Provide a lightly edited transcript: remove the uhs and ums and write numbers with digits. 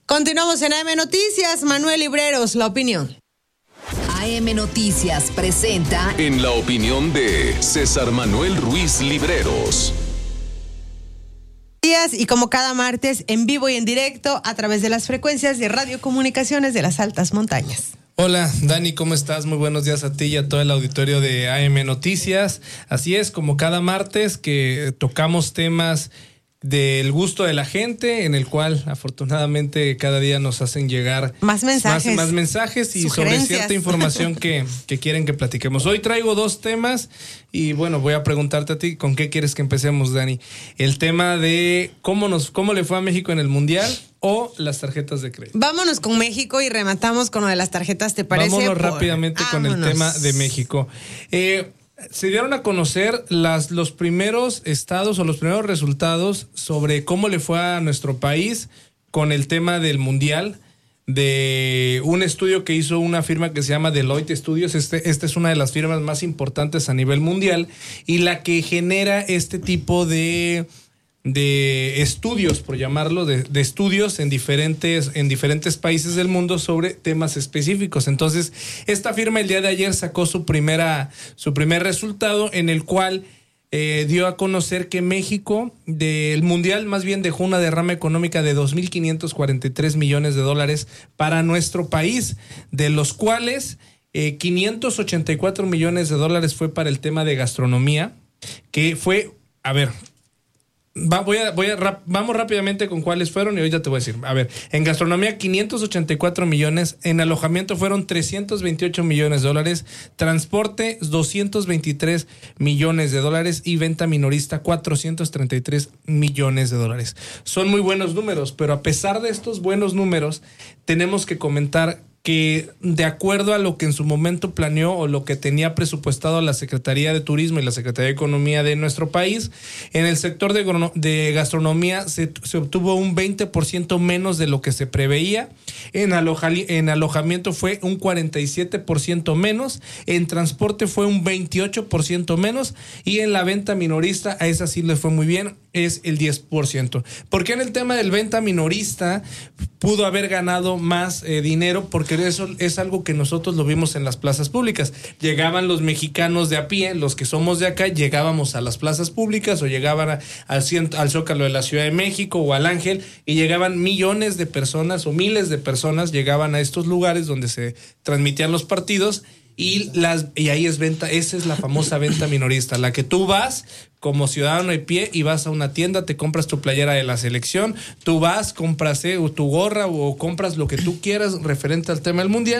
Continuamos en AM Noticias. Manuel Libreros, la opinión. AM Noticias presenta En la opinión de César Manuel Ruiz Libreros. Y como cada martes, en vivo y en directo a través de las frecuencias de radiocomunicaciones de las altas montañas. Hola, Dani, ¿cómo estás? Muy buenos días a ti y a todo el auditorio de AM Noticias. Así es, como cada martes que tocamos temas del gusto de la gente, en el cual afortunadamente cada día nos hacen llegar más mensajes y sobre cierta información que quieren que platiquemos. Hoy traigo dos temas y bueno, voy a preguntarte a ti, ¿con qué quieres que empecemos, Dani? El tema de cómo le fue a México en el Mundial o las tarjetas de crédito. Vámonos con México y rematamos con lo de las tarjetas, ¿te parece? Vámonos rápidamente con el tema de México. Se dieron a conocer los primeros estados o los primeros resultados sobre cómo le fue a nuestro país con el tema del Mundial, de un estudio que hizo una firma que se llama Deloitte Studios. Esta es una de las firmas más importantes a nivel mundial y la que genera este tipo de estudios, por llamarlo, de estudios en diferentes países del mundo sobre temas específicos. Entonces, esta firma el día de ayer sacó su primer resultado, en el cual dio a conocer que México, del Mundial, más bien dejó una derrama económica de 2.543 millones de dólares para nuestro país, de los cuales 584 millones de dólares fue para el tema de gastronomía, que fue, a ver, vamos rápidamente con cuáles fueron y ahorita te voy a decir. A ver, en gastronomía 584 millones, en alojamiento fueron 328 millones de dólares, transporte 223 millones de dólares y venta minorista 433 millones de dólares. Son muy buenos números, pero a pesar de estos buenos números, tenemos que comentar que de acuerdo a lo que en su momento planeó o lo que tenía presupuestado la Secretaría de Turismo y la Secretaría de Economía de nuestro país, en el sector de gastronomía se obtuvo un 20% menos de lo que se preveía, en alojamiento fue un 47% menos, en transporte fue un 28% menos y en la venta minorista, a esa sí le fue muy bien, es el 10%. Porque en el tema del venta minorista pudo haber ganado más dinero, porque eso es algo que nosotros lo vimos en las plazas públicas. Llegaban los mexicanos de a pie, los que somos de acá, llegábamos a las plazas públicas o llegaban al Zócalo de la Ciudad de México o al Ángel y llegaban millones de personas o miles de personas llegaban a estos lugares donde se transmitían los partidos. Y ahí es venta, esa es la famosa venta minorista, la que tú vas como ciudadano de pie y vas a una tienda, te compras tu playera de la selección, tú vas, compras tu gorra o compras lo que tú quieras referente al tema del Mundial